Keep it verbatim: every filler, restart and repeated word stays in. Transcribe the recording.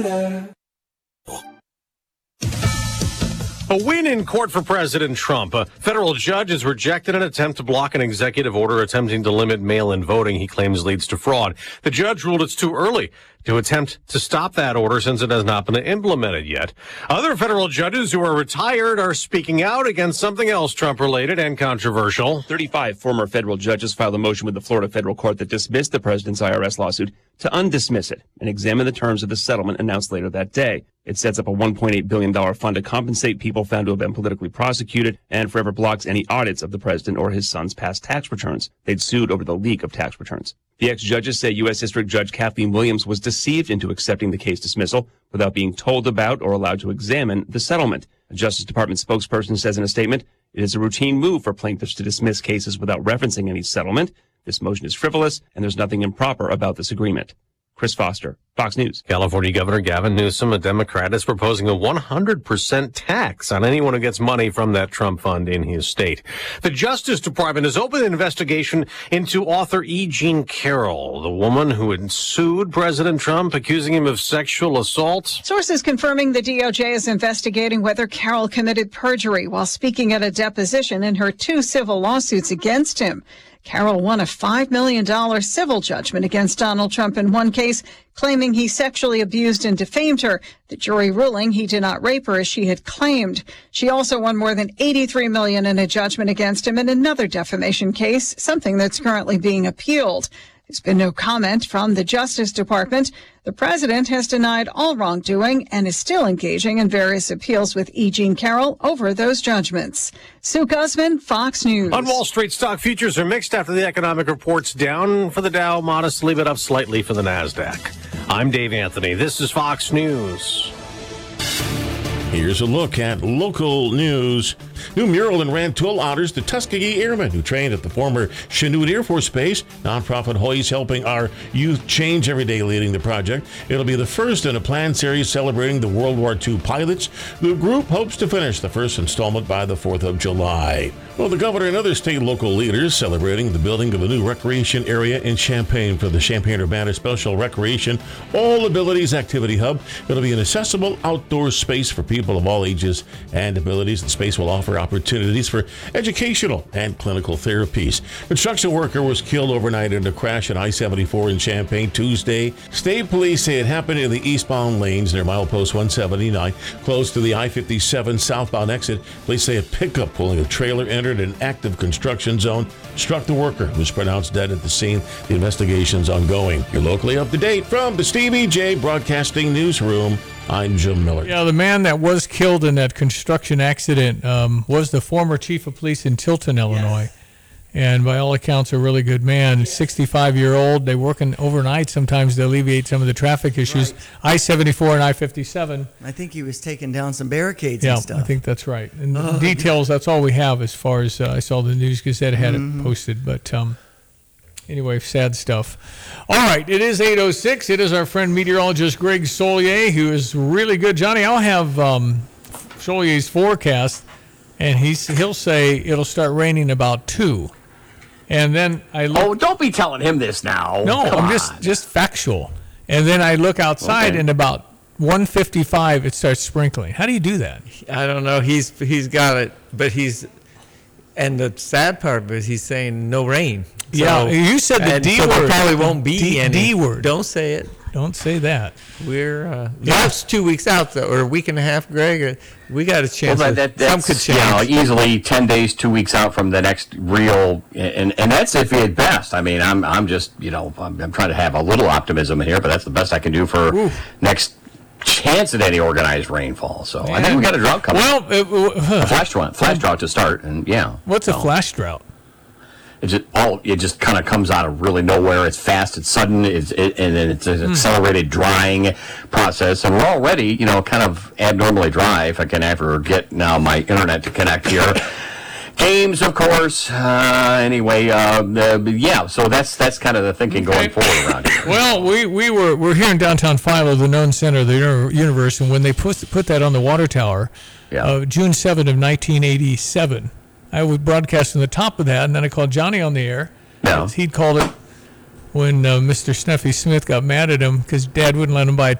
A win in court for President Trump. A federal judge has rejected an attempt to block an executive order attempting to limit mail-in voting he claims leads to fraud. The judge ruled it's too early to attempt to stop that order since it has not been implemented yet. Other federal judges who are retired are speaking out against something else Trump-related and controversial. thirty-five former federal judges filed a motion with the Florida federal court that dismissed the president's I R S lawsuit to undismiss it and examine the terms of the settlement announced later that day. It sets up a one point eight billion dollars fund to compensate people found to have been politically prosecuted and forever blocks any audits of the president or his son's past tax returns. They'd sued over the leak of tax returns. The ex-judges say U S. District Judge Kathleen Williams was deceived into accepting the case dismissal without being told about or allowed to examine the settlement. A Justice Department spokesperson says in a statement, it is a routine move for plaintiffs to dismiss cases without referencing any settlement. This motion is frivolous, and there's nothing improper about this agreement. Chris Foster, Fox News. California Governor Gavin Newsom, a Democrat, is proposing a one hundred percent tax on anyone who gets money from that Trump fund in his state. The Justice Department has opened an investigation into author E. Jean Carroll, the woman who had sued President Trump, accusing him of sexual assault. Sources confirming the D O J is investigating whether Carroll committed perjury while speaking at a deposition in her two civil lawsuits against him. Carroll won a five million dollars civil judgment against Donald Trump in one case, claiming he sexually abused and defamed her. The jury ruling he did not rape her as she had claimed. She also won more than eighty-three million dollars in a judgment against him in another defamation case, something that's currently being appealed. There's been no comment from the Justice Department. The president has denied all wrongdoing and is still engaging in various appeals with E. Jean Carroll over those judgments. Sue Guzman, Fox News. On Wall Street, stock futures are mixed after the economic reports, down for the Dow, modestly, but up slightly for the NASDAQ. I'm Dave Anthony. This is Fox News. Here's a look at local news. New mural in Rantoul honors the Tuskegee Airmen who trained at the former Chanute Air Force Base. Nonprofit Hoy's helping our youth change every day, leading the project. It'll be the first in a planned series celebrating the World War Two pilots. The group hopes to finish the first installment by the fourth of July. Well, the governor and other state and local leaders celebrating the building of a new recreation area in Champaign for the Champaign-Urbana Special Recreation All Abilities Activity Hub. It'll be an accessible outdoor space for people of all ages and abilities. The space will offer opportunities for educational and clinical therapies. Construction worker was killed overnight in a crash at I seventy-four in Champaign Tuesday. State police say it happened in the eastbound lanes near milepost one seventy-nine, close to the I fifty-seven southbound exit. Police say a pickup pulling a trailer entered an active construction zone, struck the worker, who was pronounced dead at the scene. The investigation's ongoing. You're locally up to date from the Stevie J Broadcasting Newsroom. I'm Jim Miller. Yeah, the man that was killed in that construction accident um, was the former chief of police in Tilton, Illinois. Yes. And by all accounts, a really good man. sixty-five-year-old. They working overnight sometimes to alleviate some of the traffic issues. Right. I seventy-four and I fifty-seven. I think he was taking down some barricades yeah, and stuff. I think that's right. And oh, details, that's all we have as far as uh, I saw the News Gazette had mm-hmm. it posted. But um, anyway, sad stuff. All right, it is eight oh six. It is our friend meteorologist Greg Solier, who is really good. Johnny, I'll have um, Solier's forecast, and he's, he'll say it'll start raining about two. And then I look. Oh, don't be telling him this now. No, Come I'm on. just just factual. And then I look outside, okay. and about one fifty-five, it starts sprinkling. How do you do that? I don't know. He's he's got it, but he's, and the sad part of it is he's saying no rain. So, yeah, you said the D so word. There probably won't be D, any. D word. Don't say it. Don't say that. We're uh, that's two weeks out though, or a week and a half, Greg. We got a chance. Well, that, that, some could change. You know, easily ten days, two weeks out from the next real, and and that's if at best. I mean, I'm I'm just you know I'm, I'm trying to have a little optimism in here, but that's the best I can do for Ooh. next chance at any organized rainfall. So Man. I think we got a drought coming. Well, it, uh, a flash drought, flash drought to start, and yeah. What's so. a flash drought? It just all it just kind of comes out of really nowhere. It's fast, it's sudden, it's it, and then it's an accelerated drying process. And we're already, you know, kind of abnormally dry. If I can ever get now my internet to connect here. Games, of course. Uh, anyway, uh, uh, yeah. So that's that's kind of the thinking okay. going forward around here. Well, we we were we're here in downtown Philo, the known center of the universe, and when they put put that on the water tower, yeah. uh, June seventh of nineteen eighty-seven. I was broadcasting the top of that, and then I called Johnny on the air. Yeah. He'd called it when uh, Mister Snuffy Smith got mad at him because Dad wouldn't let him buy a